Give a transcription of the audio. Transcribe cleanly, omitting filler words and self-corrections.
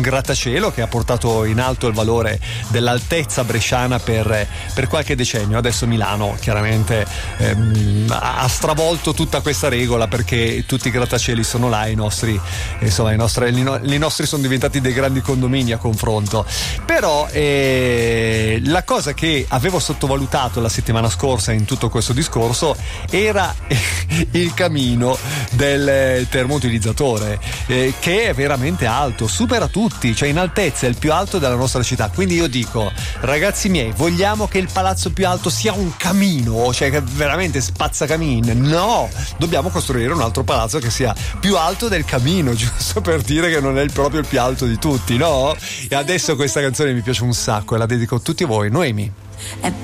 grattacielo che ha portato in alto il valore dell'altezza bresciana per qualche decennio. Adesso Milano chiaramente ha stravolto tutta questa regola, perché tutti i grattacieli sono là, i nostri sono diventati dei grandi condomini a confronto. Però la cosa che avevo sottovalutato la settimana scorsa in tutto questo discorso era il camino del termoutilizzatore, che è veramente alto, supera tutti, cioè in altezza è il più alto della nostra città. Quindi io dico, ragazzi miei, vogliamo che il palazzo più alto sia un camino, cioè che veramente spazzacamin? No, dobbiamo costruire un altro palazzo che sia più alto del camino, giusto per dire che non è proprio il più alto di tutti, no? E adesso questa canzone mi piace un sacco e la dedico a tutti voi. Noemi. È